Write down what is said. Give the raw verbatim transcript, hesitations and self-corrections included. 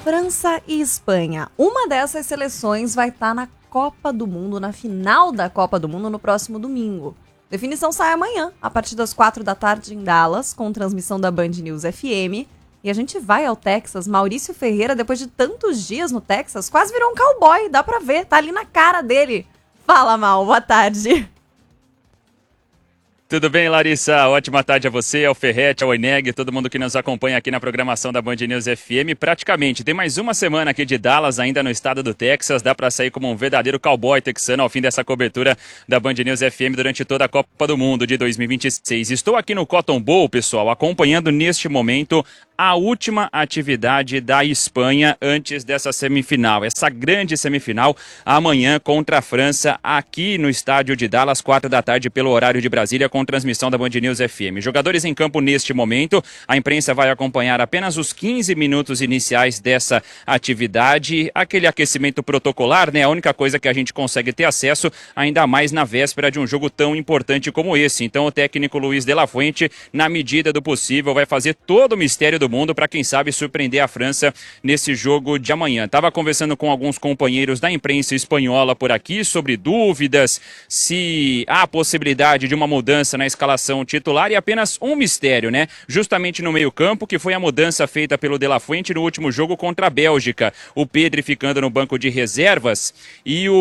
França e Espanha. Uma dessas seleções vai estar na Copa do Mundo, na final da Copa do Mundo no próximo domingo. Definição sai amanhã, a partir das quatro da tarde em Dallas, com transmissão da Band News F M. E a gente vai ao Texas. Maurício Ferreira, depois de tantos dias no Texas, quase virou um cowboy, dá pra ver, tá ali na cara dele. Fala, Mal, boa tarde. Tudo bem, Larissa? Ótima tarde a você, ao Ferrete, ao Eneg, todo mundo que nos acompanha aqui na programação da Band News F M. Praticamente, tem mais uma semana aqui de Dallas, ainda no estado do Texas. Dá para sair como um verdadeiro cowboy texano ao fim dessa cobertura da Band News F M durante toda a Copa do Mundo de dois mil e vinte e seis. Estou aqui no Cotton Bowl, pessoal, acompanhando neste momento a última atividade da Espanha antes dessa semifinal. Essa grande semifinal amanhã contra a França, aqui no estádio de Dallas, quatro da tarde, pelo horário de Brasília, com transmissão da Band News F M. Jogadores em campo neste momento, a imprensa vai acompanhar apenas os quinze minutos iniciais dessa atividade, aquele aquecimento protocolar, né? A única coisa que a gente consegue ter acesso, ainda mais na véspera de um jogo tão importante como esse. Então o técnico Luiz de la Fuente, na medida do possível, vai fazer todo o mistério do mundo para, quem sabe, surpreender a França nesse jogo de amanhã. Estava conversando com alguns companheiros da imprensa espanhola por aqui sobre dúvidas, se há possibilidade de uma mudança na escalação titular, e apenas um mistério, né? Justamente no meio-campo, que foi a mudança feita pelo De La Fuente no último jogo contra a Bélgica. O Pedri ficando no banco de reservas e o